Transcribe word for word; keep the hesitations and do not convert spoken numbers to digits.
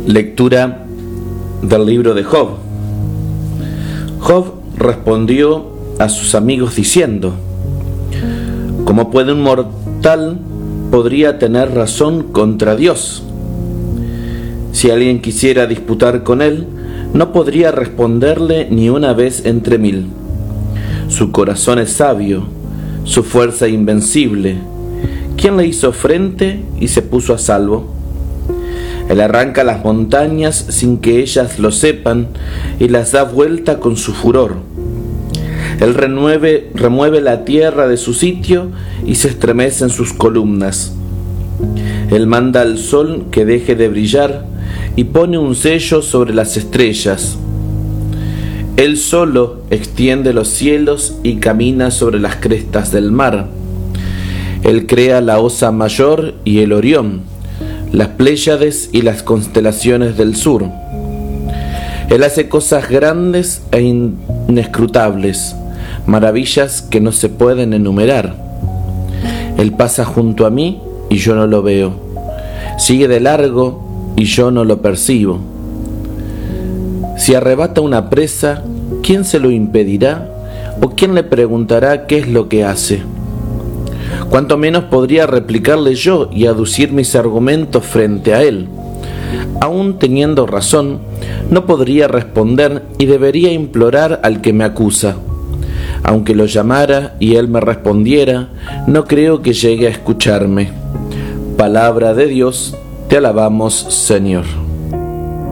Lectura del libro de Job. Job respondió a sus amigos diciendo: ¿Cómo puede un mortal podría tener razón contra Dios? Si alguien quisiera disputar con él, no podría responderle ni una vez entre mil. Su corazón es sabio, su fuerza invencible. ¿Quién le hizo frente y se puso a salvo? Él arranca las montañas sin que ellas lo sepan y las da vuelta con su furor. Él remueve, remueve la tierra de su sitio y se estremecen sus columnas. Él manda al sol que deje de brillar y pone un sello sobre las estrellas. Él solo extiende los cielos y camina sobre las crestas del mar. Él crea la Osa Mayor y el Orión, las Pléyades y las constelaciones del sur. Él hace cosas grandes e inescrutables, maravillas que no se pueden enumerar. Él pasa junto a mí y yo no lo veo. Sigue de largo y yo no lo percibo. Si arrebata una presa, ¿quién se lo impedirá? ¿O quién le preguntará qué es lo que hace? Cuanto menos podría replicarle yo y aducir mis argumentos frente a él. Aún teniendo razón, no podría responder y debería implorar al que me acusa. Aunque lo llamara y él me respondiera, no creo que llegue a escucharme. Palabra de Dios, te alabamos, Señor.